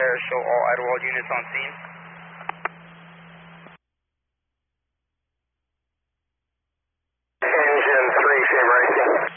Show all Idlewild units on scene. Engine 3, Shave Racing.